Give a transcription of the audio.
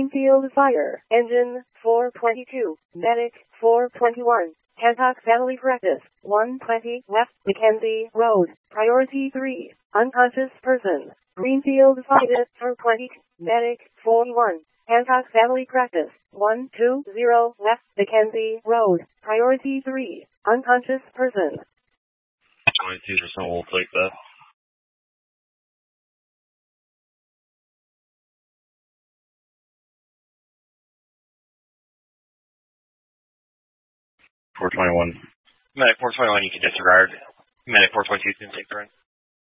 Greenfield Fire Engine 422, Medic 421. Hancock Family Practice 120 West Mackenzie Road, Priority 3, unconscious person. Greenfield Fire 420, Medic 41. Hancock Family Practice 120 West Mackenzie Road, Priority 3, unconscious person. 22% will take that. 421. Medic 421, you can disregard. Medic 422 can take the run.